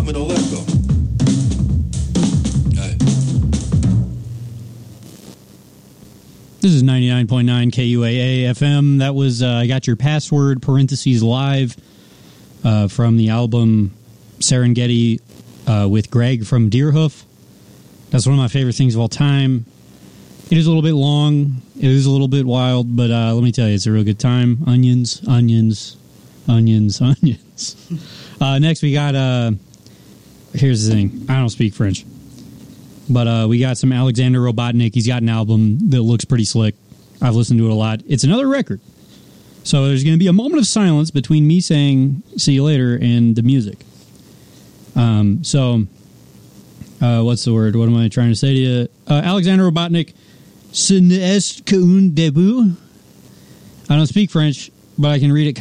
apartment or let's go. This is 99.9 KUAA FM. That was I Got Your Password, parentheses, live from the album Serengeti with Greg from Deerhoof. That's one of my favorite things of all time. It is a little bit long. It is a little bit wild, but let me tell you, it's a real good time. Onions, onions, onions, onions. Next, we got... here's the thing. I don't speak French. But we got some Alexander Robotnik. He's got an album that looks pretty slick. I've listened to it a lot. It's another record. So there's going to be a moment of silence between me saying see you later and the music. What's the word? What am I trying to say to you? Alexander Robotnik, ce n'est qu'un début. I don't speak French, but I can read it